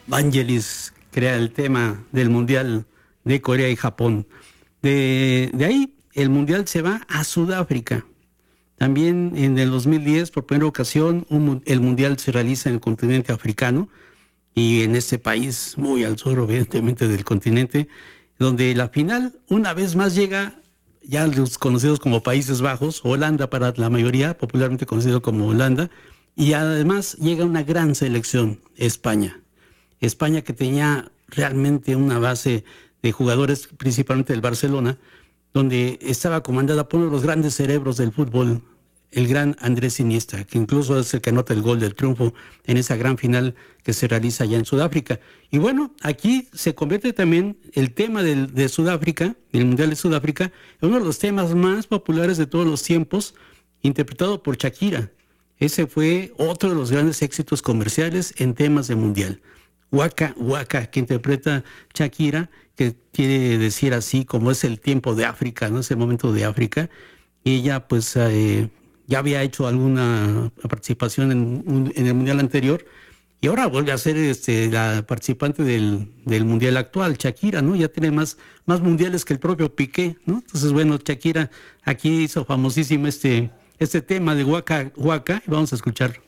Vangelis crea el tema del Mundial de Corea y Japón. De ahí el Mundial se va a Sudáfrica. También en el 2010, por primera ocasión, el Mundial se realiza en el continente africano y en este país, muy al sur, evidentemente, del continente, donde la final, una vez más, llega ya los conocidos como Países Bajos, Holanda para la mayoría, popularmente conocido como Holanda, y además llega una gran selección, España. España que tenía realmente una base de jugadores, principalmente del Barcelona, donde estaba comandada por uno de los grandes cerebros del fútbol, el gran Andrés Iniesta, que incluso es el que anota el gol del triunfo en esa gran final que se realiza allá en Sudáfrica. Y bueno, aquí se convierte también el tema de Sudáfrica, el Mundial de Sudáfrica, en uno de los temas más populares de todos los tiempos, interpretado por Shakira. Ese fue otro de los grandes éxitos comerciales en temas de Mundial. Waka Waka, que interpreta Shakira, que quiere decir así como es el tiempo de África, ¿no? Es el momento de África. Y ella pues ya había hecho alguna participación en el Mundial anterior y ahora vuelve a ser la participante del Mundial actual, Shakira, ¿no? Ya tiene más mundiales que el propio Piqué, ¿no? Entonces, bueno, Shakira aquí hizo famosísimo este tema de Waka Waka y vamos a escuchar.